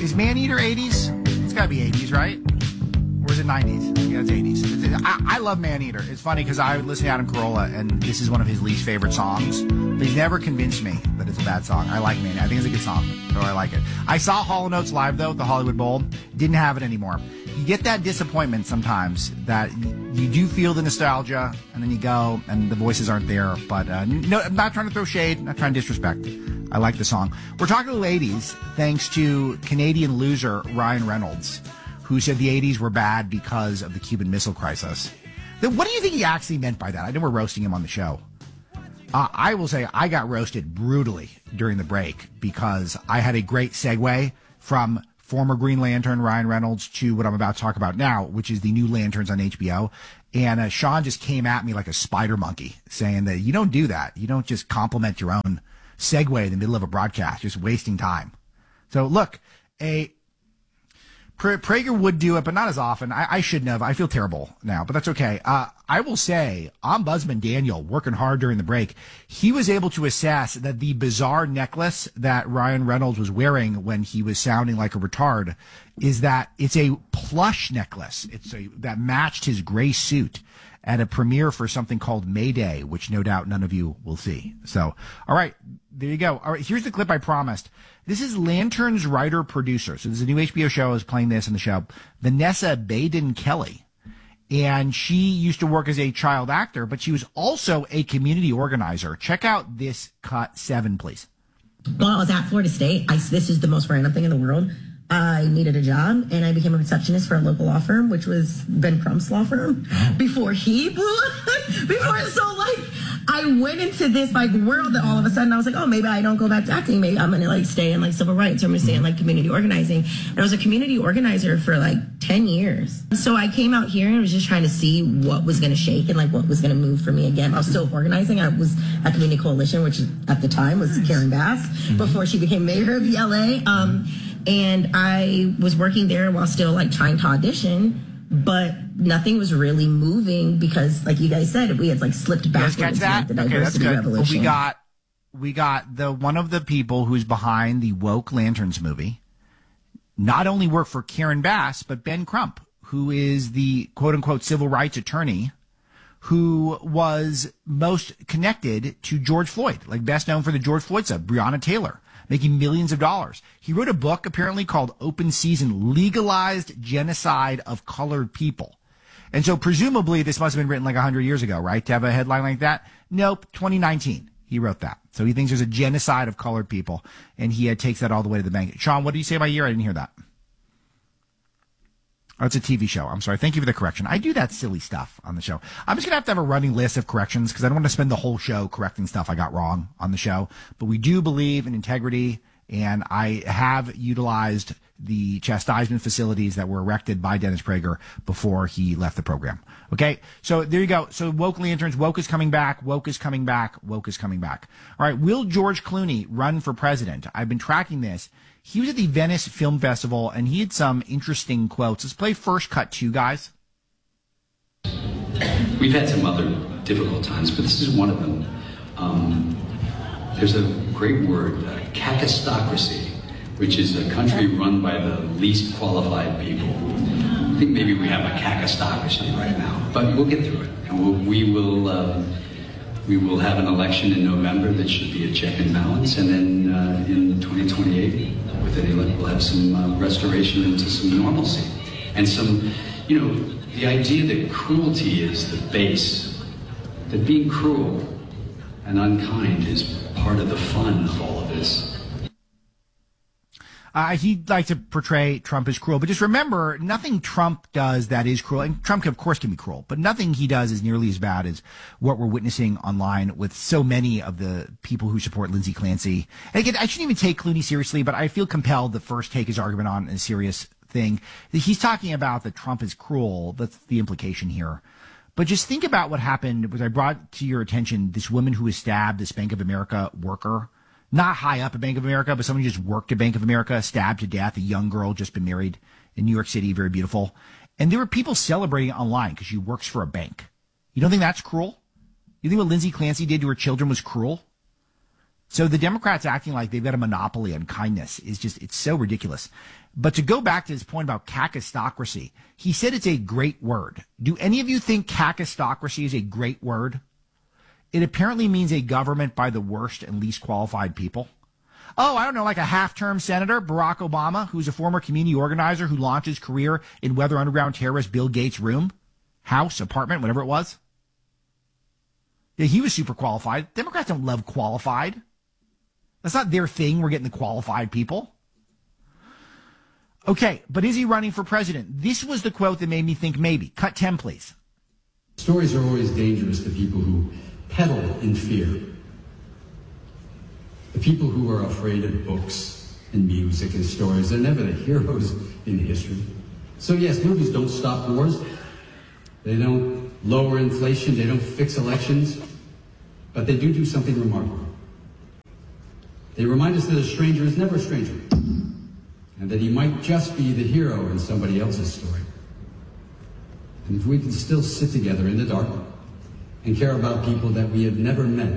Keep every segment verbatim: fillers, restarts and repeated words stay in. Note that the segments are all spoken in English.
is Maneater eighties? It's got to be eighties, right? Or is it nineties? Yeah, it's eighties. I, I love Maneater. It's funny because I listen to Adam Carolla, and this is one of his least favorite songs. But he's never convinced me that it's a bad song. I like Maneater. I think it's a good song, so I like it. I saw Hall and Oates live, though, at the Hollywood Bowl. Didn't have it anymore. You get that disappointment sometimes that you do feel the nostalgia, and then you go, and the voices aren't there. But uh, no, I'm not trying to throw shade. I'm not trying to disrespect. I like the song. We're talking to the eighties thanks to Canadian loser Ryan Reynolds, who said the eighties were bad because of the Cuban Missile Crisis. Then what do you think he actually meant by that? I know we're roasting him on the show. Uh, I will say I got roasted brutally during the break because I had a great segue from former Green Lantern Ryan Reynolds to what I'm about to talk about now, which is the new Lanterns on H B O. And uh, Sean just came at me like a spider monkey, saying that you don't do that. You don't just compliment your own segue in the middle of a broadcast, just wasting time. So look, a Prager would do it, but not as often. I, I shouldn't have. I feel terrible now, but that's okay. Uh, I will say, Ombudsman Daniel, working hard during the break, he was able to assess that the bizarre necklace that Ryan Reynolds was wearing when he was sounding like a retard is that it's a plush necklace. It's a, that matched his gray suit at a premiere for something called Mayday, which no doubt none of you will see. So, all right, there you go. All right, here's the clip I promised. This is Lantern's writer-producer. So there's a new H B O show. I was playing this in the show. Vanessa Baden Kelly. And she used to work as a child actor, but she was also a community organizer. Check out this cut seven, please. Well, I was at Florida State. I, this is the most random thing in the world. I needed a job, and I became a receptionist for a local law firm, which was Ben Crump's law firm, before he blew up. Before, so, like, I went into this, like, world that all of a sudden I was like, oh, maybe I don't go back to acting. Maybe I'm going to, like, stay in, like, civil rights, or I'm going to stay in, like, community organizing. And I was a community organizer for, like, ten years. So I came out here and was just trying to see what was going to shake and, like, what was going to move for me again. I was still organizing. I was at Community Coalition, which at the time was Karen Bass, mm-hmm. before she became mayor of the L A. Um, And I was working there while still, like, trying to audition, but nothing was really moving because, like you guys said, we had, like, slipped backwards. You guys catch that? The Okay, that's good. revolution. We got, we got the one of the people who's behind the Woke Lanterns movie not only worked for Karen Bass, but Ben Crump, who is the quote-unquote civil rights attorney who was most connected to George Floyd, like best known for the George Floyd stuff, Breonna Taylor, making millions of dollars. He wrote a book apparently called Open Season, Legalized Genocide of Colored People. And so presumably this must have been written like one hundred years ago, right, to have a headline like that? Nope, twenty nineteen. He wrote that. So he thinks there's a genocide of colored people, and he uh, takes that all the way to the bank. Sean, what do you say by year? I didn't hear that. Oh, it's a T V show. I'm sorry. Thank you for the correction. I do that silly stuff on the show. I'm just going to have to have a running list of corrections because I don't want to spend the whole show correcting stuff I got wrong on the show. But we do believe in integrity, and I have utilized the chastisement facilities that were erected by Dennis Prager before he left the program. Okay? So there you go. So Woke Lanterns, Woke is coming back, Woke is coming back, Woke is coming back. All right. Will George Clooney run for president? I've been tracking this. He was at the Venice Film Festival, and he had some interesting quotes. Let's play first cut two, guys. We've had some other difficult times, but this is one of them. Um, there's a great word, uh, kakistocracy, which is a country run by the least qualified people. I think maybe we have a kakistocracy right now, but we'll get through it. And we'll, we will uh, we will have an election in November that should be a check and balance, and then uh, in twenty twenty-eight, with any luck, we'll have some uh, restoration into some normalcy. And some, you know, the idea that cruelty is the base, that being cruel and unkind is part of the fun of all of this. Uh, he'd like to portray Trump as cruel, but just remember, nothing Trump does that is cruel, and Trump, of course, can be cruel, but nothing he does is nearly as bad as what we're witnessing online with so many of the people who support Lindsey Clancy. And again, I shouldn't even take Clooney seriously, but I feel compelled to first take his argument on a serious thing. He's talking about that Trump is cruel. That's the implication here. But just think about what happened, was I brought to your attention this woman who was stabbed, this Bank of America worker. Not high up at Bank of America, but someone who just worked at Bank of America, stabbed to death, a young girl, just been married in New York City, very beautiful. And there were people celebrating online because she works for a bank. You don't think that's cruel? You think what Lindsey Clancy did to her children was cruel? So the Democrats acting like they've got a monopoly on kindness is just, it's so ridiculous. But to go back to his point about kakistocracy, he said it's a great word. Do any of you think kakistocracy is a great word? It apparently means a government by the worst and least qualified people. Oh, I don't know, like a half-term senator, Barack Obama, who's a former community organizer who launched his career in Weather Underground terrorist Bill Gates' room, house, apartment, whatever it was. Yeah, he was super qualified. Democrats don't love qualified. That's not their thing. We're getting the qualified people. Okay, but is he running for president? This was the quote that made me think maybe. Cut ten, please. Stories are always dangerous to people who peddle in fear. The people who are afraid of books and music and stories, they're never the heroes in history. So yes, movies don't stop wars. They don't lower inflation. They don't fix elections. But they do do something remarkable. They remind us that a stranger is never a stranger, and that he might just be the hero in somebody else's story. And if we can still sit together in the dark and care about people that we have never met,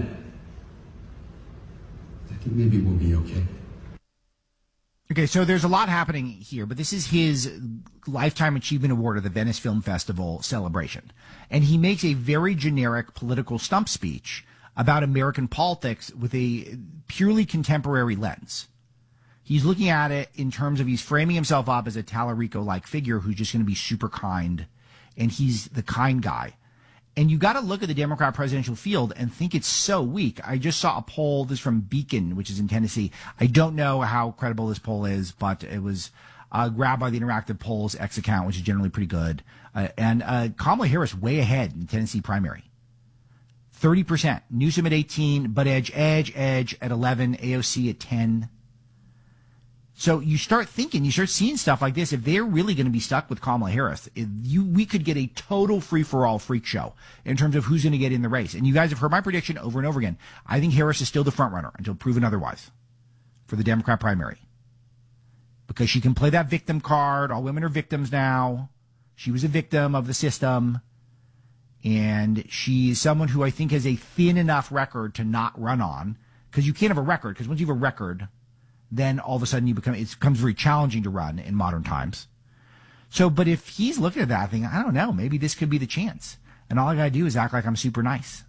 I think maybe we'll be okay. Okay, so there's a lot happening here, but this is his Lifetime Achievement Award at the Venice Film Festival celebration. And he makes a very generic political stump speech about American politics with a purely contemporary lens. He's looking at it in terms of he's framing himself up as a Tallarico-like figure who's just going to be super kind, and he's the kind guy. And you got to look at the Democrat presidential field and think it's so weak. I just saw a poll, this is from Beacon, which is in Tennessee. I don't know how credible this poll is, but it was uh, grabbed by the Interactive Polls X account, which is generally pretty good. Uh, and uh, Kamala Harris way ahead in the Tennessee primary. thirty percent. Newsom at eighteen, but Edge, Edge, Edge at eleven, A O C at ten. So you start thinking, you start seeing stuff like this. If they're really going to be stuck with Kamala Harris, if you, we could get a total free-for-all freak show in terms of who's going to get in the race. And you guys have heard my prediction over and over again. I think Harris is still the front runner until proven otherwise for the Democrat primary. Because she can play that victim card. All women are victims now. She was a victim of the system. And she's someone who I think has a thin enough record to not run on. Because you can't have a record. Because once you have a record, then all of a sudden you become, it becomes very challenging to run in modern times. So, but if he's looking at that thing, I don't know, maybe this could be the chance. And all I got to do is act like I'm super nice.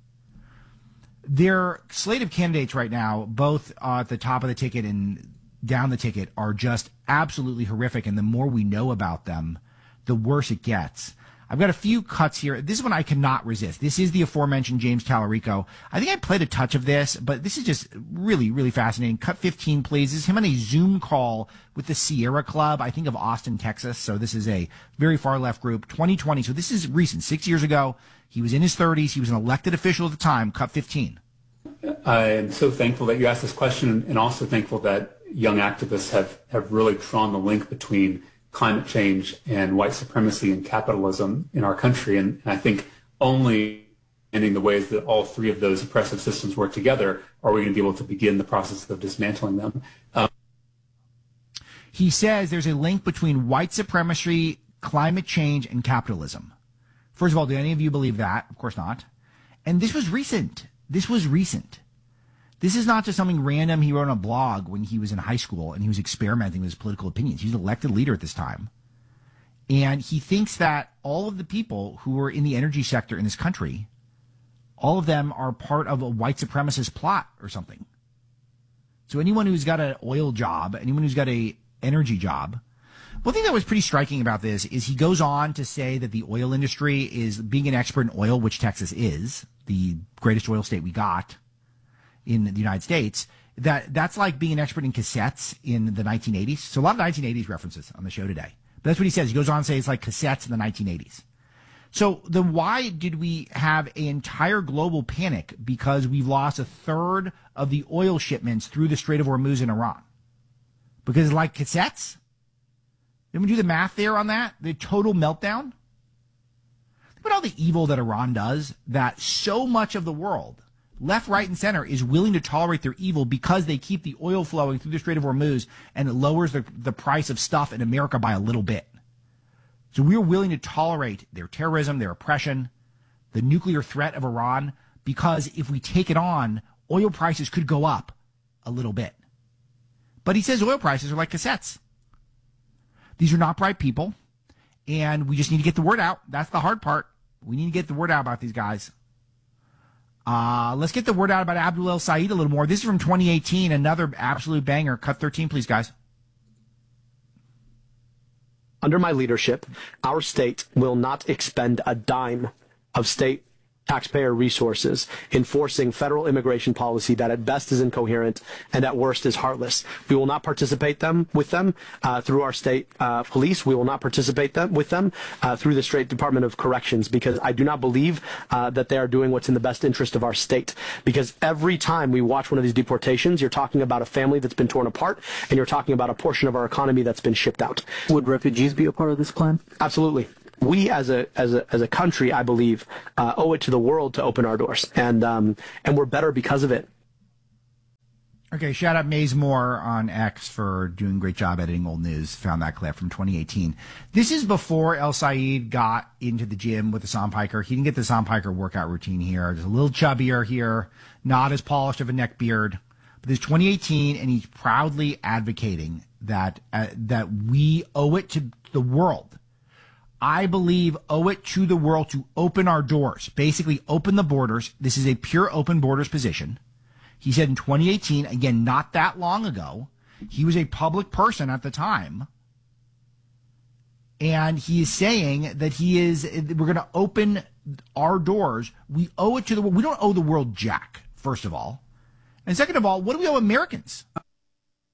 Their slate of candidates right now, both uh, at the top of the ticket and down the ticket, are just absolutely horrific. And the more we know about them, the worse it gets. I've got a few cuts here. This is one I cannot resist. This is the aforementioned James Tallarico. I think I played a touch of this, but this is just really, really fascinating. Cut fifteen, please. This is him on a Zoom call with the Sierra Club, I think of Austin, Texas. So this is a very far left group. twenty twenty. So this is recent, six years ago. He was in his thirties. He was an elected official at the time. Cut fifteen. I am so thankful that you asked this question, and also thankful that young activists have, have really drawn the link between climate change and white supremacy and capitalism in our country. And, and I think only in the ways that all three of those oppressive systems work together are we going to be able to begin the process of dismantling them. Um, he says there's a link between white supremacy, climate change, and capitalism. First of all, do any of you believe that? Of course not. And this was recent. This was recent. This is not just something random he wrote on a blog when he was in high school and he was experimenting with his political opinions. He's an elected leader at this time. And he thinks that all of the people who are in the energy sector in this country, all of them are part of a white supremacist plot or something. So anyone who's got an oil job, anyone who's got a energy job. One thing that was pretty striking about this is he goes on to say that the oil industry is being an expert in oil, which Texas is, the greatest oil state we got in the United States, that that's like being an expert in cassettes in the nineteen eighties. So a lot of nineteen eighties references on the show today. But that's what he says. He goes on to say it's like cassettes in the nineteen eighties. So then why did we have an entire global panic? Because we've lost a third of the oil shipments through the Strait of Hormuz in Iran. Because it's like cassettes? Did we do the math there on that? The total meltdown? Think about all the evil that Iran does, that so much of the world, left, right, and center, is willing to tolerate their evil because they keep the oil flowing through the Strait of Hormuz, and it lowers the, the price of stuff in America by a little bit. So we're willing to tolerate their terrorism, their oppression, the nuclear threat of Iran, because if we take it on, oil prices could go up a little bit. But he says oil prices are like cassettes. These are not bright people, and we just need to get the word out. That's the hard part. We need to get the word out about these guys. Uh, let's get the word out about Abdul El-Sayed a little more. This is from twenty eighteen, another absolute banger. Cut thirteen, please, guys. Under my leadership, our state will not expend a dime of state taxpayer resources enforcing federal immigration policy that at best is incoherent and at worst is heartless. We will not participate them with them uh, through our state uh, police. We will not participate them with them uh, through the state Department of Corrections, because I do not believe uh, that they are doing what's in the best interest of our state. Because every time we watch one of these deportations, you're talking about a family that's been torn apart, and you're talking about a portion of our economy that's been shipped out. Would refugees be a part of this plan? Absolutely. We, as a as a as a country, I believe, uh, owe it to the world to open our doors, and um, and we're better because of it. Okay, shout out Maze Moore on X for doing a great job editing old news. Found that clip from twenty eighteen. This is before El-Sayed got into the gym with the Sandpiper. He didn't get the Sandpiper workout routine here. Just a little chubbier here, not as polished of a neck beard. But this is twenty eighteen, and he's proudly advocating that uh, that we owe it to the world. I believe owe it to the world to open our doors, basically open the borders. This is a pure open borders position. He said in twenty eighteen, again, not that long ago, he was a public person at the time. And he is saying that he is, we're going to open our doors. We owe it to the world. We don't owe the world jack, first of all. And second of all, what do we owe Americans?